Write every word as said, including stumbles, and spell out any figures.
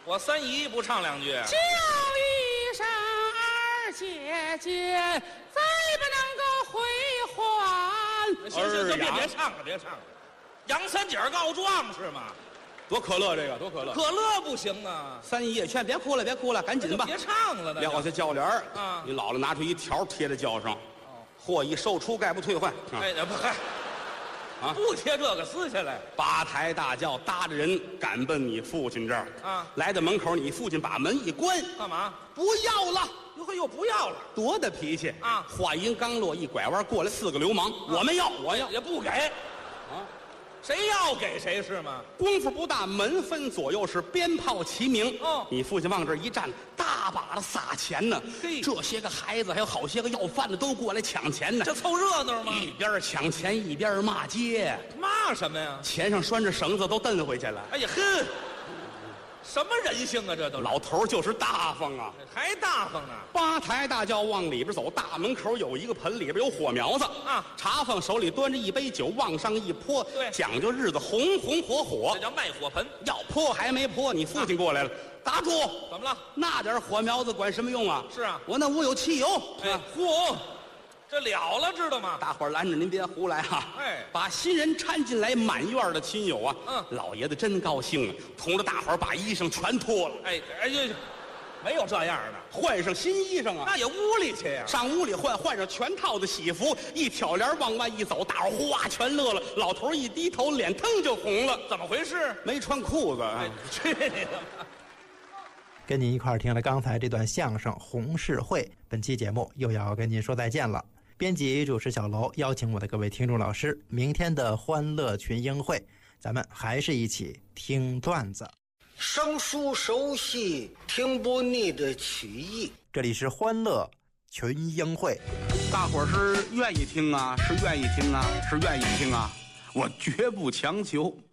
我三姨不唱两句？ 叫一声二姐姐，再不能够回还。 行行行，别别唱了，别唱了。杨三姐告状是吗？ 多可乐，这个多可乐。 可乐不行啊！ 三姨也劝别哭了，别哭了，赶紧吧。 别唱了，那撂下轿帘儿啊！ 你姥姥拿出一条贴在轿上，货已售出，概不退换。 哎，不嗨，啊，不贴这个撕下来。 八抬大轿搭着人赶奔你父亲这儿啊！ 来到门口，你父亲把门一关， 干嘛？ 不要了。 哟呵，又不要了， 多大脾气啊！ 话音刚落，一拐弯过来四个流氓，我们要，我要也不给，啊，谁要给谁是吗？ 功夫不大，门分左右是鞭炮齐鸣。 哦， 你父亲往这一站，大把的撒钱呢。 嘿， 这些个孩子还有好些个要饭的都过来抢钱呢。 这凑热闹吗？ 一边抢钱一边骂街， 骂什么呀？ 钱上拴着绳子都蹬回去了。 哎呀呵！什么人性啊，这都老头就是大方啊， 还大方呢。 八抬大轿往里边走，大门口有一个盆，里边有火苗子啊。 茶坊手里端着一杯酒，往上一泼， 对， 讲究日子红红火火， 这叫卖火盆。 要泼还没泼，你父亲过来了，打住！ 怎么了？ 那点火苗子管什么用啊？ 是啊， 我那屋有汽油。 哎，嚯！这了了，知道吗？ 大伙儿拦着您别胡来哈！ 哎， 把新人搀进来，满院的亲友啊， 嗯， 老爷子真高兴啊，同着大伙儿把衣裳全脱了。 哎哎呀，没有这样的， 换上新衣裳啊， 那也屋里去呀， 上屋里换，换上全套的喜服，一挑帘往外一走，大伙儿哗全乐了。老头一低头，脸腾就红了， 怎么回事？ 没穿裤子。 哎，去你的！ 跟您一块儿听了刚才这段相声《红事会》，本期节目又要跟您说再见了。编辑主持小楼邀请我的各位听众老师，明天的欢乐群英会，咱们还是一起听段子， 生疏熟悉，听不腻的曲艺。 这里是欢乐群英会。 大伙儿是愿意听啊，是愿意听啊，是愿意听啊，我绝不强求。